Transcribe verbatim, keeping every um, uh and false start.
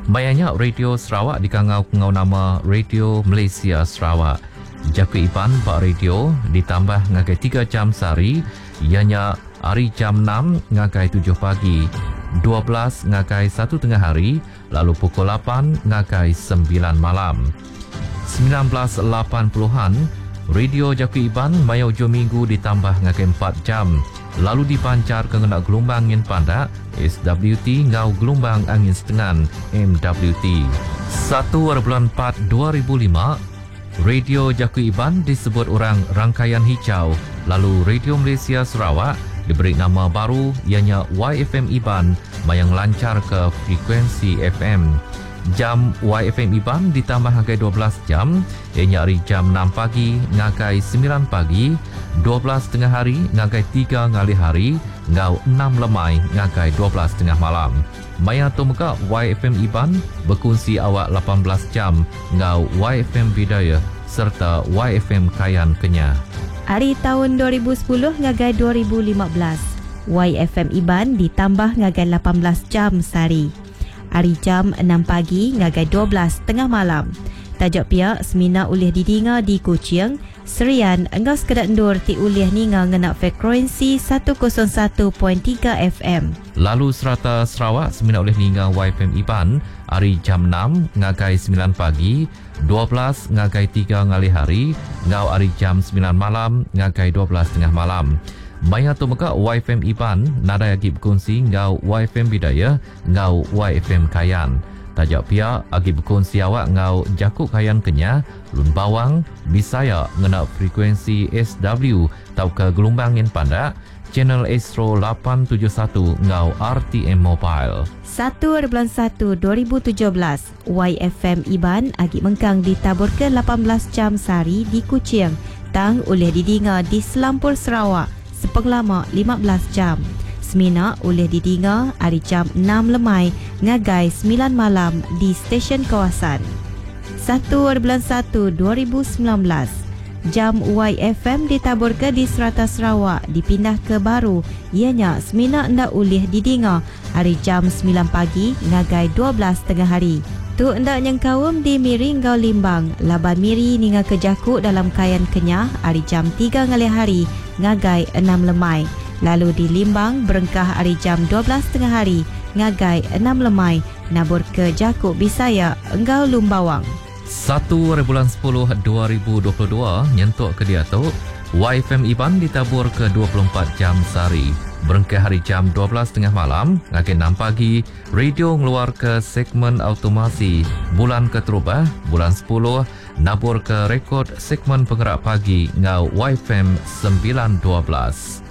Mayanya Radio Sarawak dikangau ngau nama Radio Malaysia Sarawak. Jaku Iban Pak Radio ditambah ngagai tiga jam sehari, ianya hari jam enam ngagai tujuh pagi, dua belas ngagai satu tengah hari, lalu pukul lapan ngagai sembilan malam. sembilan belas lapan puluhan Radio Jaku Iban maya hujung minggu ditambah ngagai empat jam, lalu dipancar ke ngena gelombang angin pandak S W T ngau gelombang angin setengah M W T. satu bulan empat dua ribu lima Radio Jaku Iban disebut orang rangkaian hijau, lalu Radio Malaysia Sarawak diberi nama baru ianya Y F M Iban yang lancar ke frekuensi F M. Jam Y F M Iban ditambah ngagai dua belas jam, ianya hari jam enam pagi ngagai sembilan pagi, dua belas tengah hari ngagai tiga ngali hari, ngau enam lemai ngagai dua belas tengah malam. Maya tu muka Y F M Iban berkongsi awak lapan belas jam, ngau Y F M Bidaya serta Y F M Kayan Kenyah. Hari tahun dua ribu sepuluh ngagai dua ribu lima belas, Y F M Iban ditambah ngagai lapan belas jam sehari. Hari jam enam pagi ngagai dua belas tengah malam. Tajuk pihak semina ulih didinga di Kuching, Serian engau sekedak endur ti ulih ninga ngena frekuensi seratus satu perpuluhan tiga F M. Lalu serata Sarawak semina ulih ninga Y F M Iban hari jam enam ngagai sembilan pagi, dua belas ngagai tiga ngali hari, ngau hari jam sembilan malam ngagai dua belas tengah malam. Maya tu muka Y F M Iban nada agi berkongsi ngau Y F M Bidaya ngau Y F M Kayan. Tajak pia agi berkongsi awak ngau Jakuk Kayan Kenyah, Lun Bawang, Bisaya ngena frekuensi S W tau ke gelombang angin pandak, channel Astro lapan tujuh satu ngau R T M Mobile. satu bulan satu dua ribu tujuh belas, Y F M Iban agi mengkang ditaburkan lapan belas jam sehari di Kuching, tang oleh didinga di Selampur Sarawak sepenglama lima belas jam. Semina oleh didinga hari jam enam lemai ngagai sembilan malam di stesen kawasan. satu bulan satu dua ribu sembilan belas, jam Y F M ditaburkan di Serata Sarawak dipindah ke baru, ianya semina anda oleh didinga hari jam sembilan pagi ngagai dua belas tengah hari. Tu anda yang kawum di Miri ngau Limbang, laban Miri ninga kejakuk dalam Kayan Kenyah hari jam tiga ngali hari ngagai enam lemai. Lalu di Limbang berengkah hari jam dua belas tengah hari ngagai enam lemai nabur ke Jakuk Bisaya engau Lumbawang. satu bulan sepuluh dua ribu dua puluh dua nyentuk ke dia tu Y F M Iban ditabur ke dua puluh empat jam sehari. Berengkah hari jam dua belas tengah malam ngagai enam pagi radio ngeluar ke segmen automasi bulan ke terubah bulan sepuluh nabur ke rekod segmen penggerak pagi ngau Y F M sembilan dua belas.